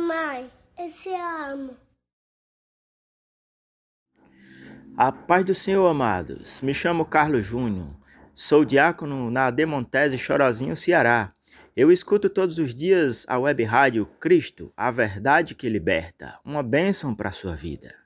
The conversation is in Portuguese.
Mamãe, eu te amo. A paz do Senhor, amados. Me chamo Carlos Júnior. Sou diácono na Demontese Chorozinho, Ceará. Eu escuto todos os dias a web rádio Cristo, a verdade que liberta. Uma bênção para a sua vida.